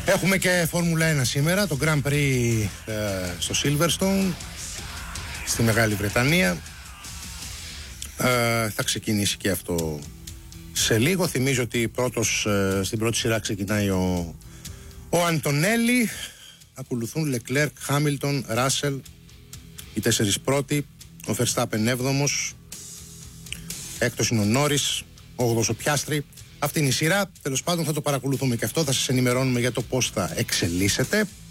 Έχουμε και Φόρμουλα 1 σήμερα, το Grand Prix στο Silverstone, στη Μεγάλη Βρετανία. Θα ξεκινήσει και αυτό σε λίγο. Θυμίζω ότι πρώτος στην πρώτη σειρά ξεκινάει ο Αντωνέλη. Ακολουθούν Leclerc, Hamilton, Russell, οι 4 πρώτοι. Ο Verstappen 7ος, 6ος είναι ο Norris, 8ος ο Piastri. Αυτή είναι η σειρά. Τέλος πάντων θα το παρακολουθούμε και αυτό, θα σας ενημερώνουμε για το πώς θα εξελίσσεται.